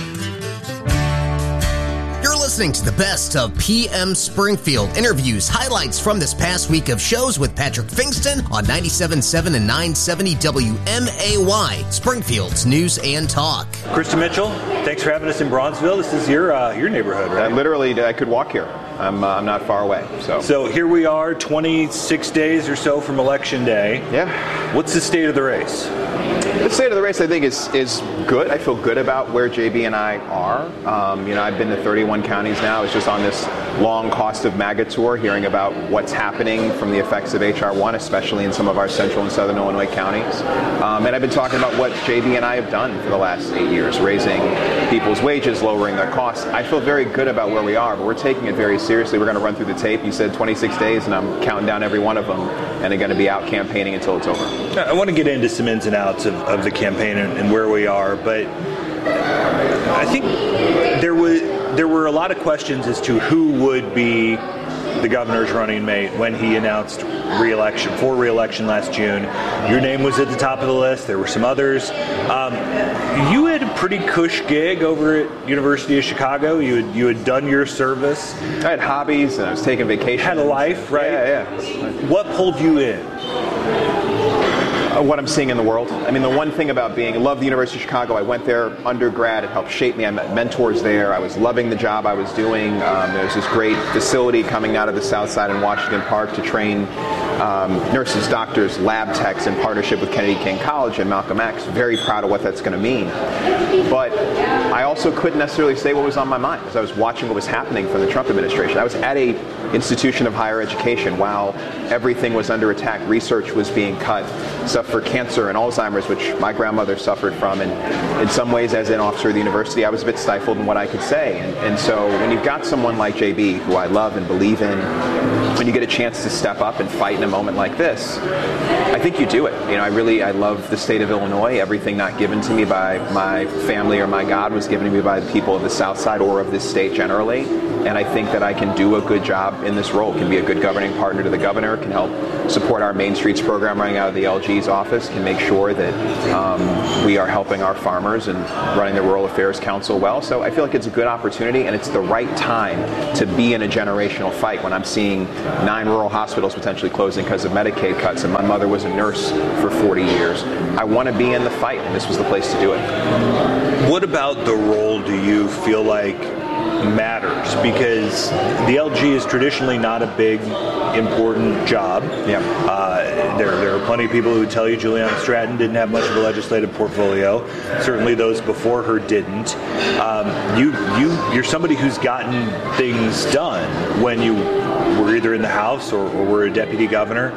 You're listening to the best of P M Springfield interviews, highlights from this past week of shows with Patrick Fingston on ninety-seven point seven and nine seventy W M A Y, Springfield's News and Talk. Kristen Mitchell, thanks for having us in Bronzeville. This is your uh, your neighborhood, right? Uh, literally, I could walk here. I'm uh, I'm not far away. So so here we are, twenty-six days or so from Election Day. Yeah. What's the state of the race? The state of the race, I think, is is good. I feel good about where J B and I are. Um, you know, I've been to thirty-one counties now. I was just on this long cost of MAGA tour, hearing about what's happening from the effects of H R one, especially in some of our central and southern Illinois counties. Um, and I've been talking about what J B and I have done for the last eight years, raising people's wages, lowering their costs. I feel very good about where we are, but we're taking it very seriously. We're going to run through the tape. You said twenty-six days, and I'm counting down every one of them, and they're going to be out campaigning until it's over. I want to get into some ins and outs of, of the campaign and, and where we are, but I think there was there were a lot of questions as to who would be the governor's running mate when he announced re-election, for re-election last June. Your name was at the top of the list. There were some others. Um, you had a pretty cush gig over at University of Chicago. You had, you had done your service. I had hobbies, and I was taking vacation. Had a life, right? Yeah, yeah. What pulled you in? Uh, what I'm seeing in the world. I mean, the one thing about being, I love the University of Chicago. I went there undergrad. It helped shape me. I met mentors there. I was loving the job I was doing. Um, there was this great facility coming out of the South Side in Washington Park to train um, nurses, doctors, lab techs in partnership with Kennedy King College and Malcolm X. Very proud of what that's going to mean. But I also couldn't necessarily say what was on my mind as I was watching what was happening from the Trump administration. I was at a institution of higher education while everything was under attack. Research was being cut. Stuff for cancer and Alzheimer's, which my grandmother suffered from. And in some ways, as an officer of the university, I was a bit stifled in what I could say. And, and so when you've got someone like J B, who I love and believe in, when you get a chance to step up and fight in a moment like this, I think you do it. You know, I really, I love the state of Illinois. Everything not given to me by my family or my God was given to me by the people of the South Side or of this state generally. And I think that I can do a good job in this role, can be a good governing partner to the governor, can help support our Main Streets program running out of the L G's office, can make sure that um, we are helping our farmers and running the Rural Affairs Council well. So I feel like it's a good opportunity, and it's the right time to be in a generational fight when I'm seeing nine rural hospitals potentially closing because of Medicaid cuts, and my mother was a nurse for forty years. I want to be in the fight, and this was the place to do it. What about the role do you feel like matters? Because the L G is traditionally not a big, important job. Yeah. Uh, there, there are plenty of people who would tell you Juliana Stratton didn't have much of a legislative portfolio. Certainly those before her didn't. Um, you, you, you're somebody who's gotten things done when you were either in the House or, or were a deputy governor.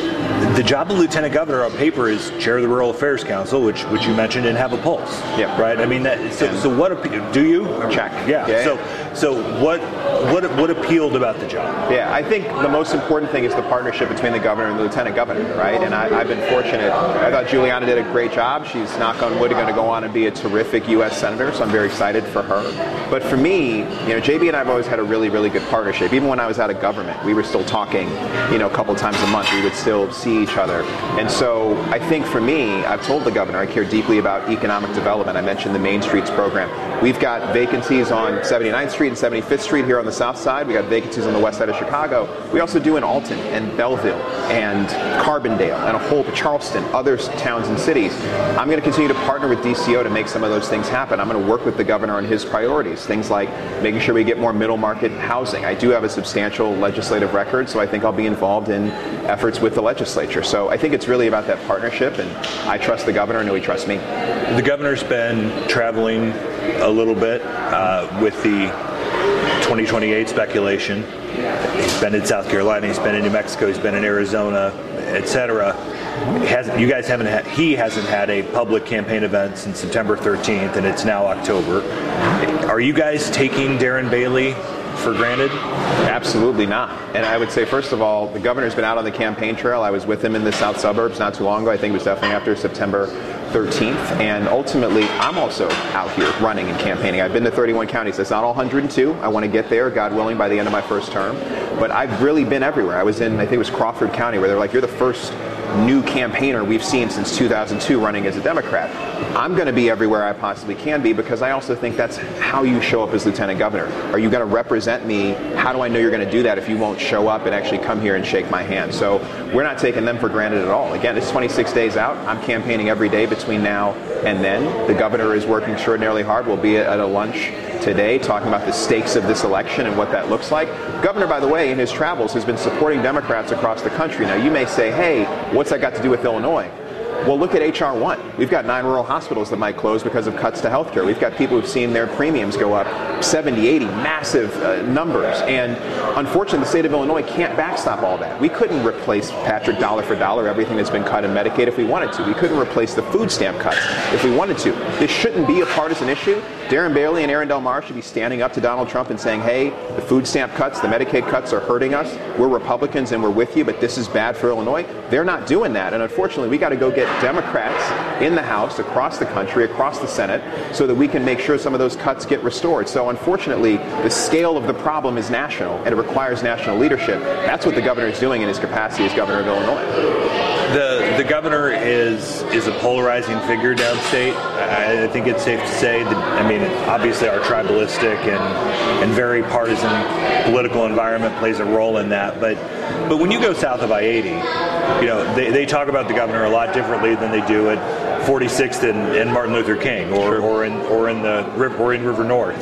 The job of lieutenant governor on paper is chair of the Rural Affairs Council, which which you mentioned, and have a pulse. Yeah. Right. I mean, that, so so what do you check? Yeah. yeah. So so what what what appealed about the job? Yeah, I think the most important thing is the partnership between the governor and the lieutenant governor, right? And I, I've been fortunate. I thought Juliana did a great job. She's, knock on wood, going to go on and be a terrific U S senator, so I'm very excited for her. But for me, you know, J B and I have always had a really, really good partnership. Even when I was out of government, we were still talking, you know, a couple times a month. We would still see each other. And so I think for me, I've told the governor I care deeply about economic development. I mentioned the Main Streets program. We've got vacancies on seventy-ninth Street and seventy-fifth Street here on the south side. We got vacancies on the west side of Chicago. We also do in Alton and Belleville and Carbondale and a whole Charleston, other towns and cities. I'm going to continue to partner with D C O to make some of those things happen. I'm going to work with the governor on his priorities, things like making sure we get more middle market housing. I do have a substantial legislative record, so I think I'll be involved in efforts with the legislature. So I think it's really about that partnership, and I trust the governor, and he trusts me. The governor's been traveling a little bit uh, with the twenty twenty-eight speculation. He's been in South Carolina, he's been in New Mexico, he's been in Arizona, et cetera. Hasn't, you guys haven't had, he hasn't had a public campaign event since September thirteenth, and it's now October. Are you guys taking Darren Bailey for granted? Absolutely not. And I would say, first of all, the governor's been out on the campaign trail. I was with him in the south suburbs not too long ago. I think it was definitely after September thirteenth. And ultimately, I'm also out here running and campaigning. I've been to thirty-one counties. That's not all one hundred two. I want to get there, God willing, by the end of my first term. But I've really been everywhere. I was in, I think it was Crawford County, where they're like, you're the first new campaigner we've seen since two thousand two running as a Democrat. I'm going to be everywhere I possibly can be, because I also think that's how you show up as lieutenant governor. Are you going to represent me? How do I know you're going to do that if you won't show up and actually come here and shake my hand? So we're not taking them for granted at all. Again, it's twenty-six days out. I'm campaigning every day between now and then. The governor is working extraordinarily hard. We'll be at a lunch today talking about the stakes of this election and what that looks like. The governor, by the way, in his travels has been supporting Democrats across the country. Now, you may say, hey, what's that got to do with Illinois? Well, look at H R one. We've got nine rural hospitals that might close because of cuts to health care. We've got people who've seen their premiums go up seventy, eighty, massive uh, numbers. And unfortunately, the state of Illinois can't backstop all that. We couldn't replace, Patrick, dollar for dollar, everything that's been cut in Medicaid if we wanted to. We couldn't replace the food stamp cuts if we wanted to. This shouldn't be a partisan issue. Darren Bailey and Aaron Del Mar should be standing up to Donald Trump and saying, hey, the food stamp cuts, the Medicaid cuts are hurting us. We're Republicans and we're with you, but this is bad for Illinois. They're not doing that. And unfortunately, we got to go get Democrats in the House, across the country, across the Senate, so that we can make sure some of those cuts get restored. So unfortunately, the scale of the problem is national, and it requires national leadership. That's what the governor is doing in his capacity as governor of Illinois. The the governor is is a polarizing figure downstate. I, I think it's safe to say that, I mean, obviously our tribalistic and, and very partisan political environment plays a role in that. But but when you go south of I eighty, you know, they, they talk about the governor a lot differently than they do at forty-sixth and, and Martin Luther King, or, or in or in the or in River North.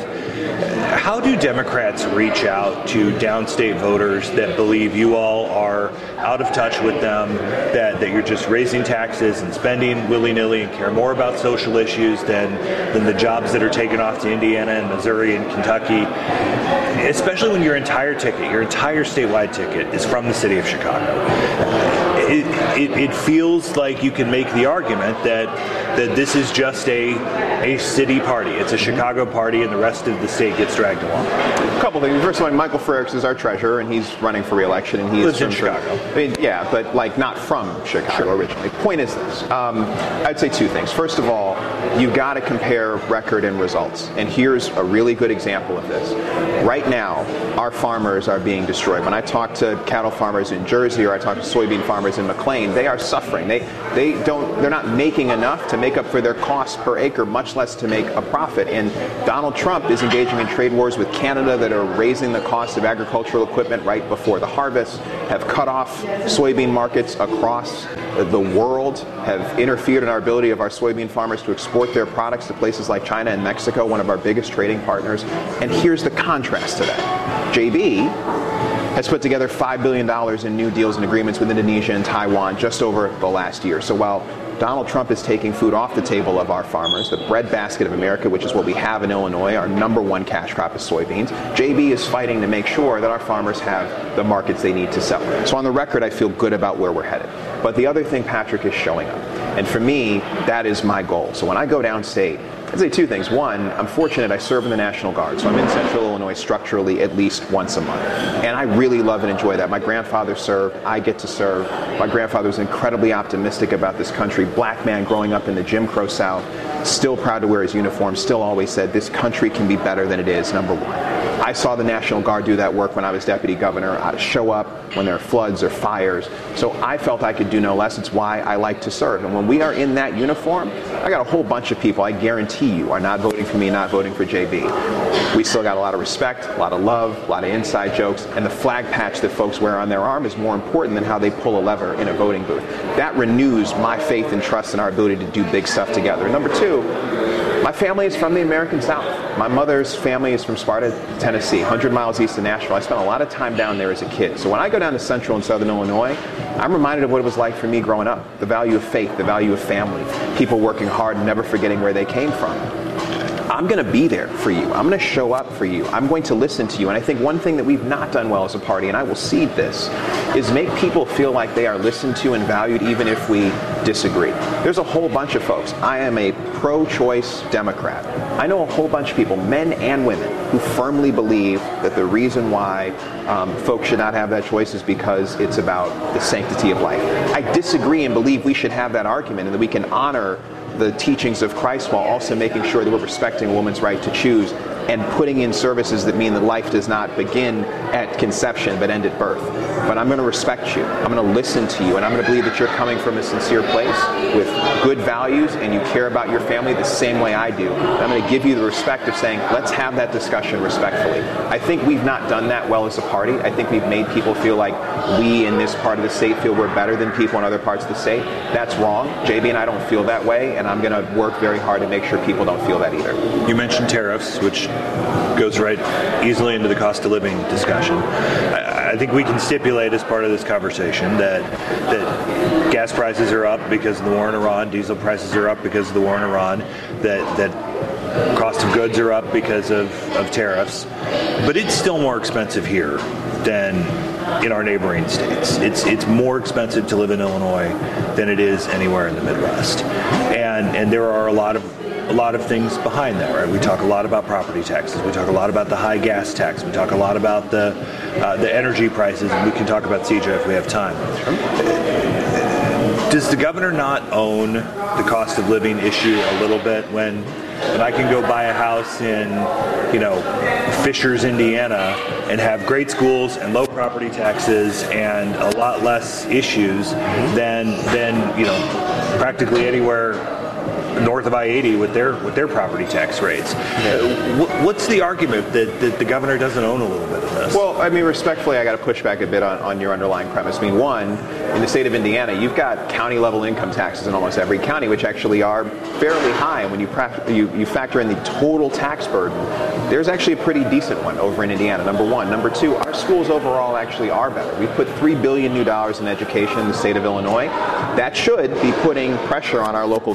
How do Democrats reach out to downstate voters that believe you all are out of touch with them, that, that you're just raising taxes and spending willy-nilly and care more about social issues than, than the jobs that are taken off to Indiana and Missouri and Kentucky, especially when your entire ticket, your entire statewide ticket is from the city of Chicago? It, it, it feels like you can make the argument that that this is just a a city party. It's a Chicago party, and the rest of the state gets dragged along. A couple things. First of all, Michael Frericks is our treasurer, and he's running for re-election, and he Lives is from in Chicago. I mean, yeah, but like not from Chicago sure. originally. Point is this: um, I'd say two things. First of all, you got to compare record and results, and here's a really good example of this. Right now, our farmers are being destroyed. When I talk to cattle farmers in Jersey or I talk to soybean farmers in McLean, they are suffering. They they don't they're not making enough to make up for their costs per acre, much less to make a profit. And Donald Trump is engaging in trade wars with Canada that are raising the cost of agricultural equipment right before the harvest, have cut off soybean markets across the world, have interfered in our ability of our soybean farmers to export their products to places like China and Mexico, one of our biggest trading partners. And here's the contrast to that. J B has put together five billion dollars in new deals and agreements with Indonesia and Taiwan just over the last year. So while Donald Trump is taking food off the table of our farmers, the breadbasket of America, which is what we have in Illinois, our number one cash crop is soybeans, J B is fighting to make sure that our farmers have the markets they need to sell. So on the record, I feel good about where we're headed. But the other thing, Patrick, is showing up. And for me, that is my goal. So when I go downstate, I'd say two things. One, I'm fortunate I serve in the National Guard, so I'm in Central Illinois structurally at least once a month. And I really love and enjoy that. My grandfather served, I get to serve. My grandfather was incredibly optimistic about this country. Black man growing up in the Jim Crow South, still proud to wear his uniform, still always said this country can be better than it is, number one. I saw the National Guard do that work when I was deputy governor, uh, show up when there are floods or fires. So I felt I could do no less. It's why I like to serve. And when we are in that uniform, I got a whole bunch of people I guarantee you are not voting for me, not voting for J B. We still got a lot of respect, a lot of love, a lot of inside jokes, and the flag patch that folks wear on their arm is more important than how they pull a lever in a voting booth. That renews my faith and trust in our ability to do big stuff together. Number two, my family is from the American South. My mother's family is from Sparta, Tennessee, one hundred miles east of Nashville. I spent a lot of time down there as a kid. So when I go down to Central and Southern Illinois, I'm reminded of what it was like for me growing up. The value of faith, the value of family, people working hard and never forgetting where they came from. I'm going to be there for you. I'm going to show up for you. I'm going to listen to you. And I think one thing that we've not done well as a party, and I will cede this, is make people feel like they are listened to and valued even if we disagree. There's a whole bunch of folks. I am a pro-choice Democrat. I know a whole bunch of people, men and women, who firmly believe that the reason why um, folks should not have that choice is because it's about the sanctity of life. I disagree and believe we should have that argument and that we can honor the teachings of Christ while also making sure that we're respecting a woman's right to choose and putting in services that mean that life does not begin at conception but end at birth. But I'm going to respect you. I'm going to listen to you, and I'm going to believe that you're coming from a sincere place with good values and you care about your family the same way I do. And I'm going to give you the respect of saying, let's have that discussion respectfully. I think we've not done that well as a party. I think we've made people feel like we in this part of the state feel we're better than people in other parts of the state. That's wrong. J B and I don't feel that way, and I'm going to work very hard to make sure people don't feel that either. You mentioned tariffs, which goes right easily into the cost of living discussion. I, I think we can stipulate as part of this conversation that that gas prices are up because of the war in Iran, diesel prices are up because of the war in Iran, that that cost of goods are up because of, of tariffs, but it's still more expensive here than in our neighboring states. It's it's more expensive to live in Illinois than it is anywhere in the Midwest, and and there are a lot of a lot of things behind that, right? We talk a lot about property taxes. We talk a lot about the high gas tax. We talk a lot about the uh, the energy prices, and we can talk about C J if we have time. Does the governor not own the cost of living issue a little bit when when I can go buy a house in, you know, Fishers, Indiana, and have great schools and low property taxes and a lot less issues than than you know practically anywhere north of I eighty with their with their property tax rates? Uh, what's the argument that, that the governor doesn't own a little bit of this? Well, I mean, respectfully, I got to push back a bit on, on your underlying premise. I mean, one, in the state of Indiana, you've got county level income taxes in almost every county, which actually are fairly high. And when you, pra- you you factor in the total tax burden, there's actually a pretty decent one over in Indiana, number one. Number two, our schools overall actually are better. We've put three billion dollars new dollars in education in the state of Illinois. That should be putting pressure on our local governments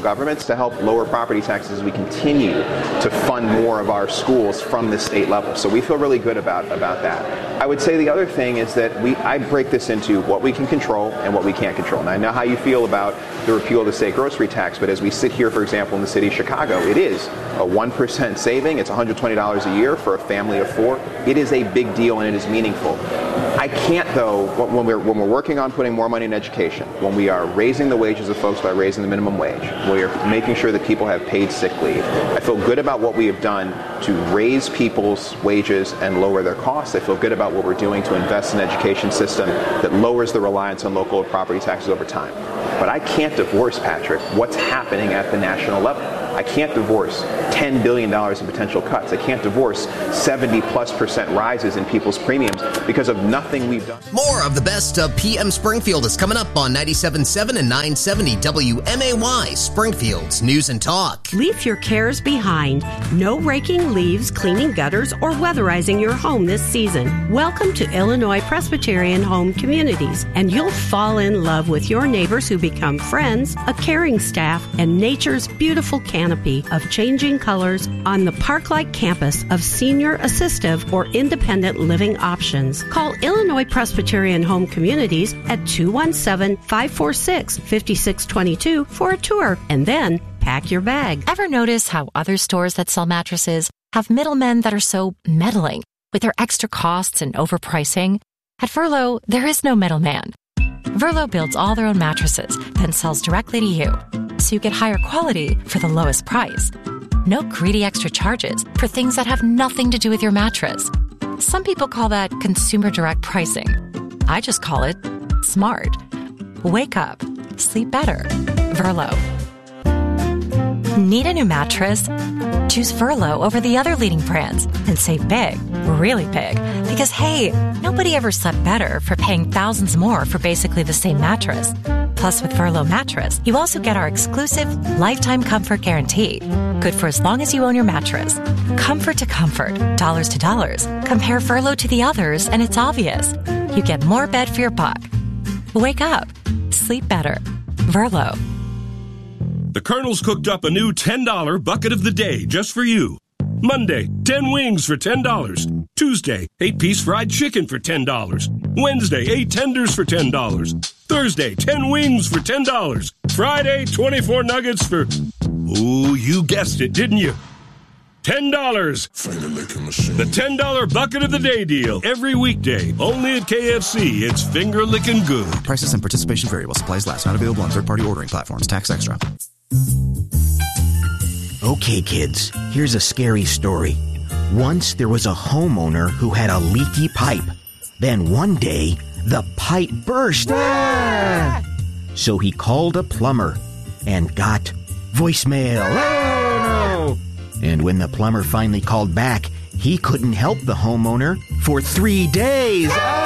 efforts to help lower property taxes as we continue to fund more of our schools from the state level. So we feel really good about, about that. I would say the other thing is that we I break this into what we can control and what we can't control. And I know how you feel about the repeal of the state grocery tax, but as we sit here, for example, in the city of Chicago, it is a one percent saving. It's one hundred twenty dollars a year for a family of four. It is a big deal and it is meaningful. I can't, though, when we're, when we're working on putting more money in education, when we are raising the wages of folks by raising the minimum wage, when we are making sure that people have paid sick leave, I feel good about what we have done to raise people's wages and lower their costs. I feel good about what we're doing to invest in an education system that lowers the reliance on local property taxes over time. But I can't divorce, Patrick, what's happening at the national level. I can't divorce ten billion dollars in potential cuts. I can't divorce seventy plus percent rises in people's premiums because of nothing we've done. More of the best of P M Springfield is coming up on ninety-seven point seven and nine seventy W M A Y, Springfield's News and Talk. Leave your cares behind. No raking leaves, cleaning gutters, or weatherizing your home this season. Welcome to Illinois Presbyterian Home Communities, and you'll fall in love with your neighbors who become friends, a caring staff, and nature's beautiful canopy of changing colors on the park-like campus of senior assistive or independent living options. Call Illinois Presbyterian Home Communities at two one seven, five four six, five six two two for a tour, and then pack your bag. Ever notice how other stores that sell mattresses have middlemen that are so meddling with their extra costs and overpricing? At Verlo, there is no middleman. Verlo builds all their own mattresses, then sells directly to you, so you get higher quality for the lowest price. No greedy extra charges for things that have nothing to do with your mattress. Some people call that consumer direct pricing. I just call it smart. Wake up. Sleep better. Verlo. Need a new mattress? Choose Verlo over the other leading brands and save big, really big. Because, hey, nobody ever slept better for paying thousands more for basically the same mattress. Plus, with Verlo mattress, you also get our exclusive lifetime comfort guarantee. Good for as long as you own your mattress. Comfort to comfort, dollars to dollars. Compare Verlo to the others, and it's obvious. You get more bed for your buck. Wake up. Sleep better. Verlo. The Colonel's cooked up a new ten dollar bucket of the day just for you. Monday, ten wings for ten dollars. Tuesday, eight piece fried chicken for ten dollars. Wednesday, eight tenders for ten dollars. Thursday, ten wings for ten dollars. Friday, twenty-four nuggets for... Ooh, you guessed it, didn't you? ten dollars. The ten dollar bucket of the day deal. Every weekday. Only at K F C. It's finger licking good. Prices and participation variable. Supplies last. Not available on third-party ordering platforms. Tax extra. Okay, kids. Here's a scary story. Once there was a homeowner who had a leaky pipe. Then one day, the pipe burst. Ah! So he called a plumber and got voicemail. Oh, no! And when the plumber finally called back, he couldn't help the homeowner for three days.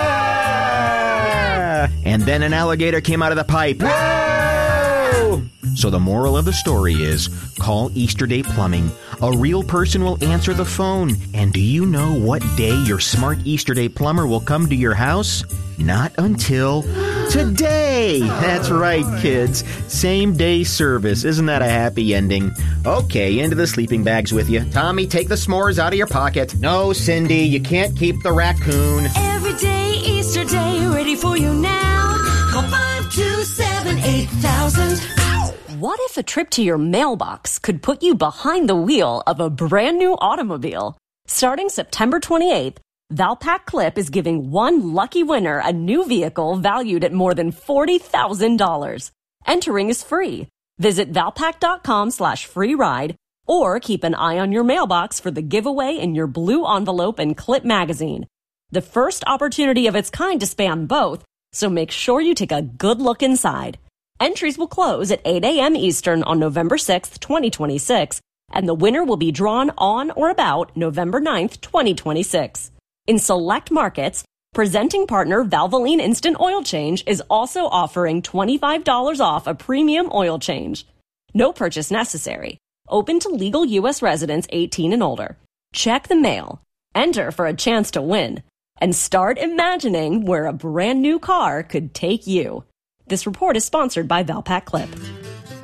Ah! And then an alligator came out of the pipe. No! So the moral of the story is, call Easter Day Plumbing. A real person will answer the phone. And do you know what day your smart Easter Day plumber will come to your house? Not until today. That's right, kids. Same day service. Isn't that a happy ending? Okay, into the sleeping bags with you. Tommy, take the s'mores out of your pocket. No, Cindy, you can't keep the raccoon. Every day, Easter Day, ready for you now. Call five two seven, eight thousand. What if a trip to your mailbox could put you behind the wheel of a brand new automobile? Starting September twenty-eighth, Valpak Clip is giving one lucky winner a new vehicle valued at more than forty thousand dollars. Entering is free. Visit valpak.com slash free ride or keep an eye on your mailbox for the giveaway in your blue envelope and Clip magazine. The first opportunity of its kind to span both, so make sure you take a good look inside. Entries will close at eight a.m. Eastern on November sixth, twenty twenty-six, and the winner will be drawn on or about November ninth, twenty twenty-six. In select markets, presenting partner Valvoline Instant Oil Change is also offering twenty-five dollars off a premium oil change. No purchase necessary. Open to legal U S residents eighteen and older. Check the mail. Enter for a chance to win. And start imagining where a brand new car could take you. This report is sponsored by Valpak Clip. Back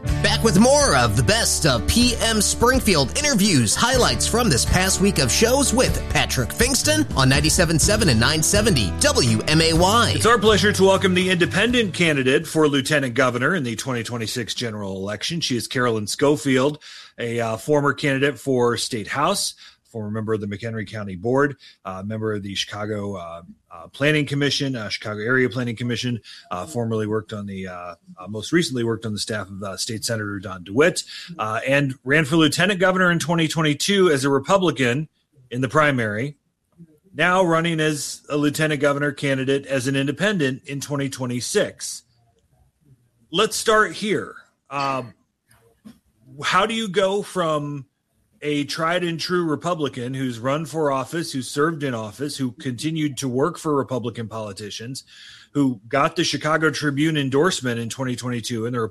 back with more of the best of P M Springfield interviews, highlights from this past week of shows with Patrick Fingston on ninety-seven point seven and nine seventy W M A Y. It's our pleasure to welcome the independent candidate for lieutenant governor in the twenty twenty-six general election. She is Carolyn Schofield, a uh, former candidate for State House, former member of the McHenry County Board, uh, member of the Chicago uh, uh, Planning Commission, uh, Chicago Area Planning Commission, uh, formerly worked on the, uh, uh, most recently worked on the staff of uh, State Senator Don DeWitt, uh, and ran for lieutenant governor in twenty twenty-two as a Republican in the primary, now running as a lieutenant governor candidate as an independent in twenty twenty-six. Let's start here. Um, how do you go from a tried and true Republican who's run for office, who served in office, who continued to work for Republican politicians, who got the Chicago Tribune endorsement in twenty twenty-two and the